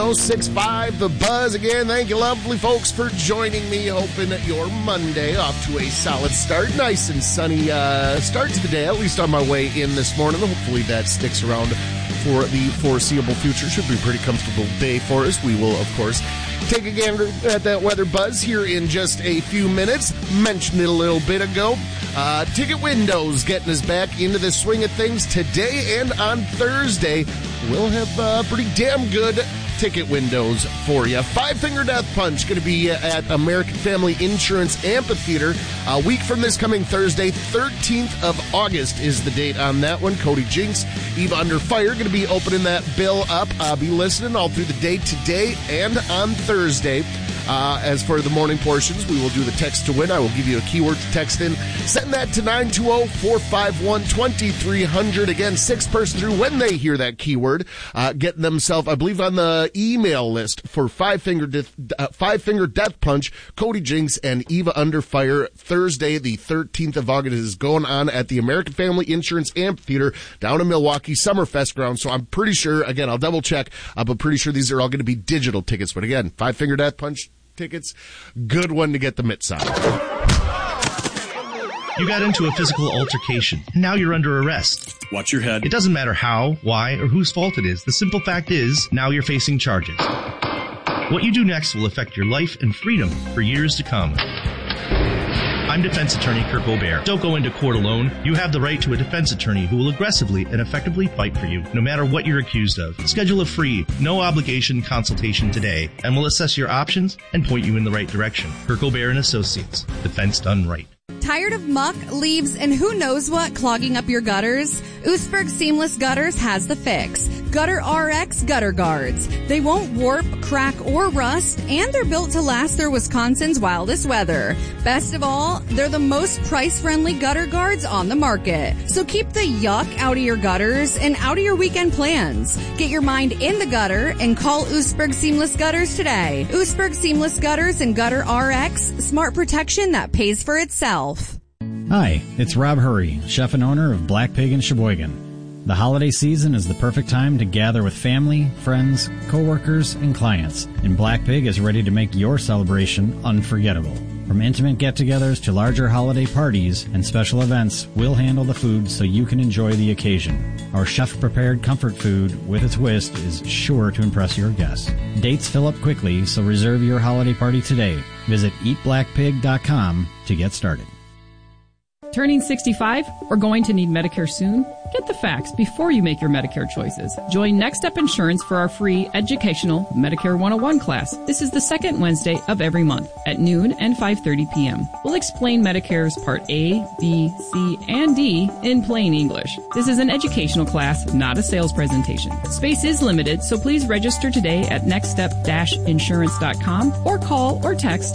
106.5 The Buzz. Again, thank you, lovely folks, for joining me. Hoping that your Monday off to a solid start. Nice and sunny start to the day, at least on my way in this morning. Hopefully that sticks around for the foreseeable future. Should be a pretty comfortable day for us. We will, of course, take a gander at that weather buzz here in just a few minutes. Mentioned it a little bit ago. Ticket Windows getting us back into the swing of things today and on Thursday. We'll have pretty damn good ticket windows for you. Five Finger Death Punch going to be at American Family Insurance Amphitheater a week from this coming Thursday. 13th of August is the date on that one. Cody Jinks, Eva Under Fire going to be opening that bill up. I'll be listening all through the day today and on Thursday. As for the morning portions, we will do the text to win. I will give you a keyword to text in. Send that to 920-451-2300. Again, 6 persons through when they hear that keyword, getting themselves, I believe, on the email list for Five Finger Death Punch, Cody Jinks, and Eva Under Fire. Thursday, the 13th of August is going on at the American Family Insurance Amphitheater down in Milwaukee, Summerfest ground. So I'm pretty sure, again, I'll double check, but pretty sure these are all going to be digital tickets. But again, Five Finger Death Punch tickets, good one to get the mitts on. You got into a physical altercation, and now you're under arrest. Watch your head. It doesn't matter how, why, or whose fault it is. The simple fact is, now you're facing charges. What you do next will affect your life and freedom for years to come. I'm defense attorney Kirk Aubert. Don't go into court alone. You have the right to a defense attorney who will aggressively and effectively fight for you, no matter what you're accused of. Schedule a free, no-obligation consultation today, and we'll assess your options and point you in the right direction. Kirk Aubert and Associates. Defense done right. Tired of muck, leaves, and who knows what clogging up your gutters? Oostburg Seamless Gutters has the fix. Gutter RX Gutter Guards. They won't warp, crack, or rust, and they're built to last through Wisconsin's wildest weather. Best of all, they're the most price-friendly gutter guards on the market. So keep the yuck out of your gutters and out of your weekend plans. Get your mind in the gutter and call Oostburg Seamless Gutters today. Oostburg Seamless Gutters and Gutter RX, smart protection that pays for itself. Hi, it's Rob Hurry, chef and owner of Black Pig in Sheboygan. The holiday season is the perfect time to gather with family, friends, coworkers, and clients, and Black Pig is ready to make your celebration unforgettable. From intimate get-togethers to larger holiday parties and special events, we'll handle the food so you can enjoy the occasion. Our chef-prepared comfort food with a twist is sure to impress your guests. Dates fill up quickly, so reserve your holiday party today. Visit eatblackpig.com to get started. Turning 65 or going to need Medicare soon? Get the facts before you make your Medicare choices. Join Next Step Insurance for our free educational Medicare 101 class. This is the second Wednesday of every month at noon and 5:30 p.m. We'll explain Medicare's Part A, B, C, and D in plain English. This is an educational class, not a sales presentation. Space is limited, so please register today at nextstep-insurance.com or call or text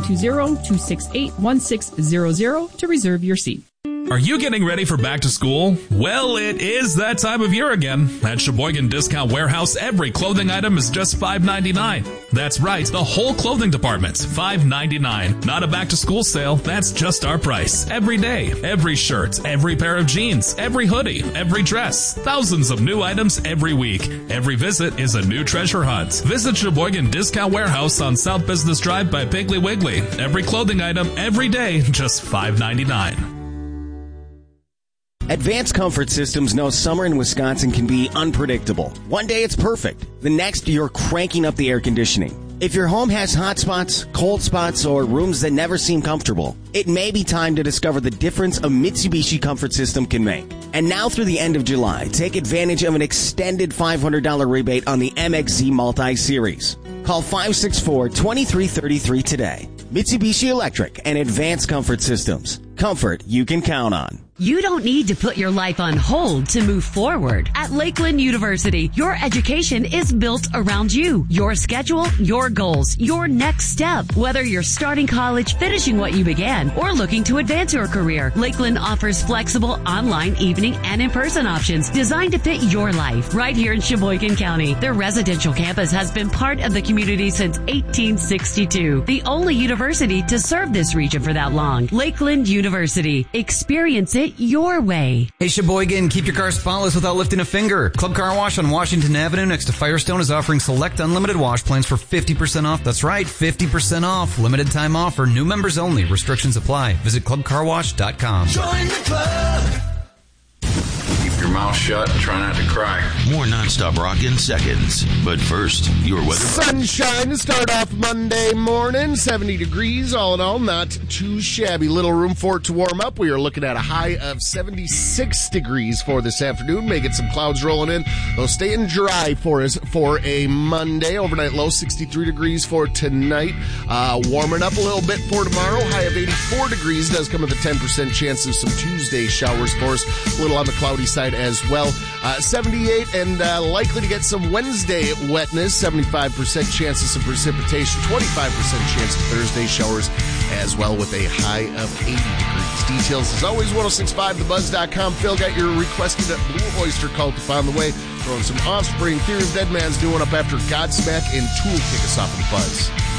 920-268-1600 to reserve your seat. Are you getting ready for back to school? Well, it is that time of year again. At Sheboygan Discount Warehouse, every clothing item is just $5.99. That's right, the whole clothing department's $5.99. Not a back to school sale, that's just our price. Every day, every shirt, every pair of jeans, every hoodie, every dress. Thousands of new items every week. Every visit is a new treasure hunt. Visit Sheboygan Discount Warehouse on South Business Drive by Piggly Wiggly. Every clothing item, every day, just $5.99. Advanced Comfort Systems knows summer in Wisconsin can be unpredictable. One day it's perfect. The next, you're cranking up the air conditioning. If your home has hot spots, cold spots, or rooms that never seem comfortable, it may be time to discover the difference a Mitsubishi Comfort System can make. And now through the end of July, take advantage of an extended $500 rebate on the MXZ Multi-Series. Call 564-2333 today. Mitsubishi Electric and Advanced Comfort Systems. Comfort you can count on. You don't need to put your life on hold to move forward. At Lakeland University, your education is built around you, your schedule, your goals, your next step. Whether you're starting college, finishing what you began, or looking to advance your career, Lakeland offers flexible online, evening, and in-person options designed to fit your life. Right here in Sheboygan County, their residential campus has been part of the community since 1862. The only university to serve this region for that long. Lakeland University. Experience it it your way. Hey Sheboygan, keep your car spotless without lifting a finger. Club Car Wash on Washington Avenue next to Firestone is offering select unlimited wash plans for 50% off. That's right, 50% off. Limited time offer. New members only. Restrictions apply. Visit clubcarwash.com. Join the club. Keep your mouth shut and try not to cry. More nonstop rock in seconds. But first, your weather. Sunshine to start off Monday morning. 70 degrees. All in all, not too shabby. Little room for it to warm up. We are looking at a high of 76 degrees for this afternoon. May get some clouds rolling in. They'll stay dry for us for a Monday. Overnight low 63 degrees for tonight. Warming up a little bit for tomorrow. High of 84 degrees. Does come with a 10% chance of some Tuesday showers for us. A little on the cloudy side as well. 78 and likely to get some Wednesday wetness. 75% chance of some precipitation. 25% chance of Thursday showers as well with a high of 80 degrees. Details as always 1065thebuzz.com. Phil got your requested Blue Oyster Cult on the way. Throwing some Offspring, Theory of Dead Man's doing up after Godsmack and Tool kick us off in the Buzz.